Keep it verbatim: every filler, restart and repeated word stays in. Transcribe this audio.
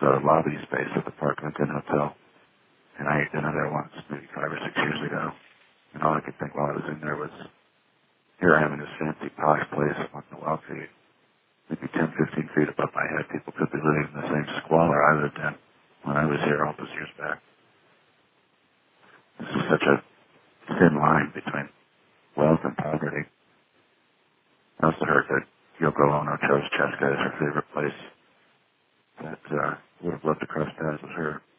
the lobby space of the Parklinton Hotel. And I ate dinner there once, maybe five or six years ago. And all I could think while I was in there was, here I am in this fancy posh place on the wealthy, maybe ten, fifteen feet above my head. People could be living in the same squalor I lived in when I was here all those years back. This is such a thin line between wealth and poverty. I also heard that Yoko Ono chose Cheska as her favorite place. That uh, would have loved to cross paths with her.